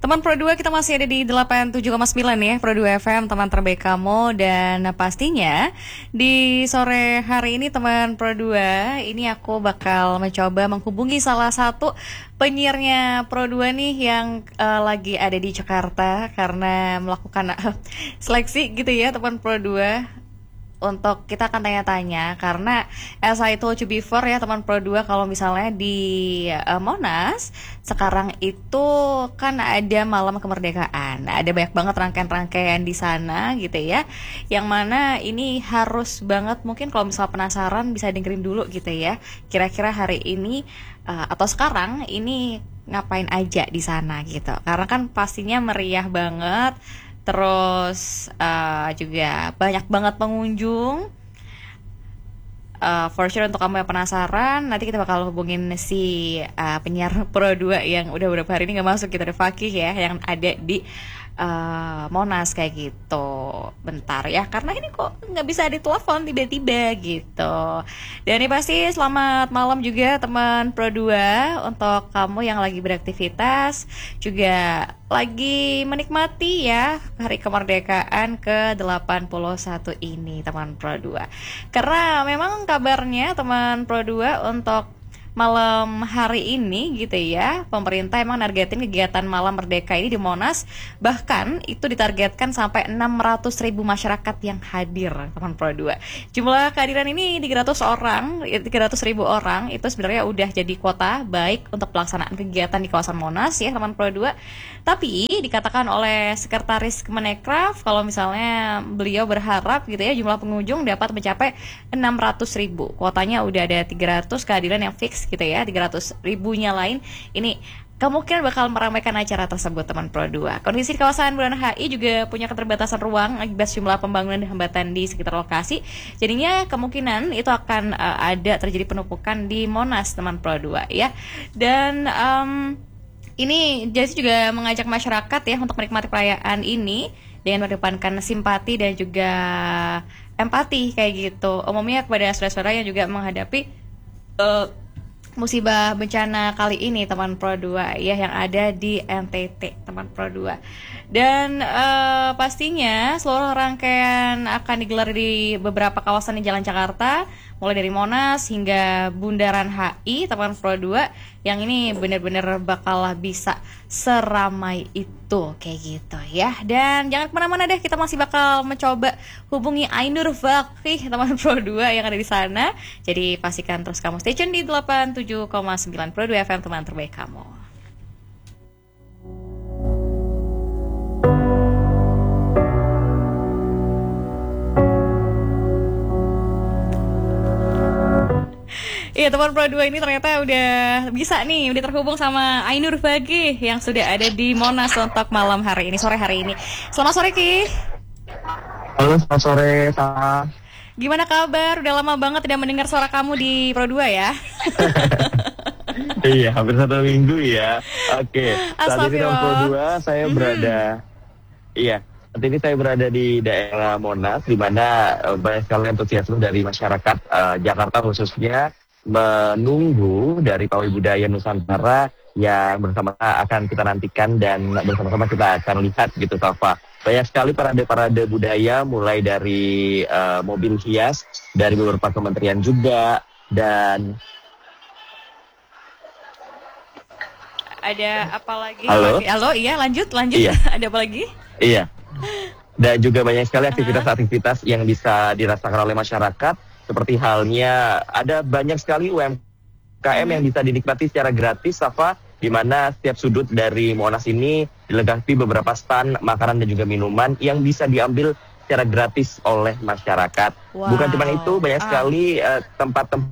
Teman Pro 2 kita masih ada di 87,9 ya, Pro 2 FM, teman terbaik kamu. Dan pastinya di sore hari ini teman Pro 2, ini aku bakal mencoba menghubungi salah satu penyiarnya Pro 2 nih yang lagi ada di Jakarta karena melakukan seleksi gitu ya teman Pro 2. Untuk kita akan tanya-tanya karena as I told you before ya teman Pro 2, kalau misalnya di Monas sekarang itu kan ada malam kemerdekaan. Ada banyak banget rangkaian-rangkaian di sana gitu ya. Yang mana ini harus banget, mungkin kalau misalnya penasaran bisa dengerin dulu gitu ya. Kira-kira hari ini atau sekarang ini ngapain aja di sana gitu. Karena kan pastinya meriah banget. Terus juga banyak banget pengunjung. For sure untuk kamu yang penasaran, nanti kita bakal hubungin si penyiar Pro 2 yang udah beberapa hari ini gak masuk, kita ada Fakih ya, yang ada di Monas kayak gitu. Bentar ya, karena ini kok gak bisa ditelepon tiba-tiba gitu. Dan ini pasti selamat malam juga teman Pro 2 untuk kamu yang lagi beraktivitas, juga lagi menikmati ya hari kemerdekaan ke-81 ini teman Pro 2. Karena memang kabarnya teman Pro 2 untuk malam hari ini gitu ya, pemerintah emang nargetin kegiatan malam merdeka ini di Monas. Bahkan itu ditargetkan sampai 600.000 masyarakat yang hadir teman Pro 2. Jumlah kehadiran ini 300.000 orang itu sebenarnya udah jadi kuota baik untuk pelaksanaan kegiatan di kawasan Monas ya teman Pro 2. Tapi dikatakan oleh Sekretaris Kemenparekraf kalau misalnya beliau berharap gitu ya jumlah pengunjung dapat mencapai 600.000. Kuotanya udah ada 300 kehadiran yang fix gitu ya, 300 ribunya lain ini kemungkinan bakal meramaikan acara tersebut teman Pro 2. Kondisi di kawasan Bundaran HI juga punya keterbatasan ruang akibat jumlah pembangunan dan hambatan di sekitar lokasi. Jadinya kemungkinan itu akan ada terjadi penumpukan di Monas teman Pro 2 ya. Dan ini Jasi juga mengajak masyarakat ya untuk menikmati perayaan ini dengan mengedepankan simpati dan juga empati kayak gitu. Umumnya kepada saudara-saudara yang juga menghadapi musibah bencana kali ini teman Pro 2 ya, yang ada di NTT teman Pro 2. Dan pastinya seluruh rangkaian akan digelar di beberapa kawasan di Jalan Jakarta, mulai dari Monas hingga Bundaran HI teman Pro 2, yang ini benar-benar bakal bisa seramai itu kayak gitu ya. Dan jangan kemana-mana deh, kita masih bakal mencoba hubungi Ainur Fakih teman Pro 2 yang ada di sana. Jadi pastikan terus kamu stay tune di 87,9 Pro 2 FM, teman terbaik kamu. Iya teman Pro 2 ini ternyata udah bisa nih, udah terhubung sama Ainur Fakih yang sudah ada di Monas untuk malam hari ini, sore hari ini. Selamat sore Ki. Halo, selamat sore Sama. Gimana kabar? Udah lama banget tidak mendengar suara kamu di Pro 2 ya. Iya, hampir 1 minggu ya. Oke, saat ini dalam Pro 2 saya berada. Iya, saat ini saya berada di daerah Monas, di mana banyak sekali antusiasme dari masyarakat Jakarta khususnya menunggu dari Pawai Budaya Nusantara yang bersama akan kita nantikan dan bersama-sama kita akan lihat gitu Safa. Banyak sekali parade-parade budaya, mulai dari mobil hias dari beberapa kementerian juga, dan ada apa lagi? Halo? Halo, iya lanjut. Iya. Ada apa lagi? Iya. Dan juga banyak sekali aktivitas-aktivitas yang bisa dirasakan oleh masyarakat. Seperti halnya ada banyak sekali UMKM yang bisa dinikmati secara gratis, Safa, di mana setiap sudut dari Monas ini dilengkapi beberapa stand makanan dan juga minuman yang bisa diambil secara gratis oleh masyarakat. Wow. Bukan cuma itu, banyak sekali tempat-tempat.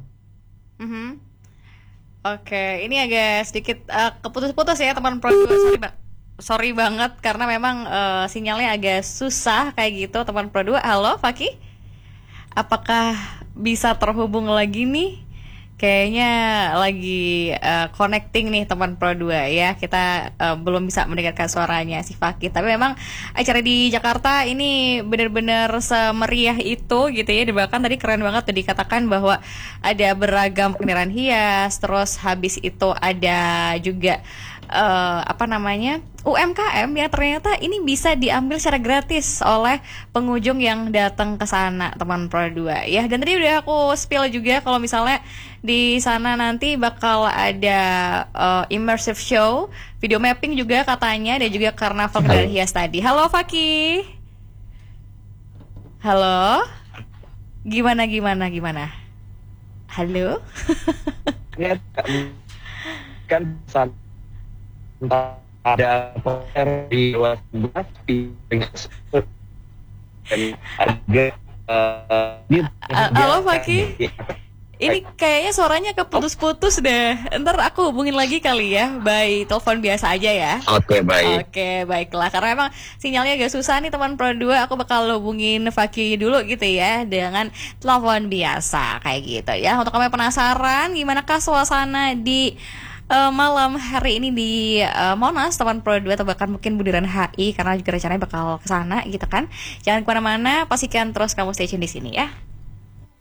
Oke, ini agak sedikit keputus-putus ya teman Pro 2. Sorry banget karena memang sinyalnya agak susah kayak gitu teman Pro 2. Halo Fakih, apakah bisa terhubung lagi nih? Kayaknya lagi connecting nih teman Pro 2 ya. Kita belum bisa mendengarkan suaranya si Fakih. Tapi memang acara di Jakarta ini benar-benar semeriah itu gitu ya. Bahkan tadi keren banget tuh dikatakan bahwa ada beragam kendaraan hias. Terus habis itu ada juga apa namanya UMKM yang ternyata ini bisa diambil secara gratis oleh pengunjung yang datang ke sana, teman Pro 2 ya. Dan tadi udah aku spill juga kalau misalnya di sana nanti bakal ada immersive show, video mapping juga katanya, dan juga karnaval kendara hias tadi. Halo Faki. Halo. Gimana? Halo. Ya, kan ada poster di luar halo Faki. Ini kayaknya suaranya keputus-putus deh. Ntar aku hubungin lagi kali ya, by telepon biasa aja ya. Oke, baik. Oke, baiklah. Karena emang sinyalnya agak susah nih teman Pro 2. Aku bakal hubungin Faki dulu gitu ya, dengan telepon biasa kayak gitu ya. Untuk kamu yang penasaran gimana kah suasana di malam hari ini di Monas, teman Pro 2, atau bahkan mungkin Bundaran HI, karena juga rencananya bakal kesana gitu kan. Jangan kemana-mana, pastikan terus kamu stay tune di sini ya.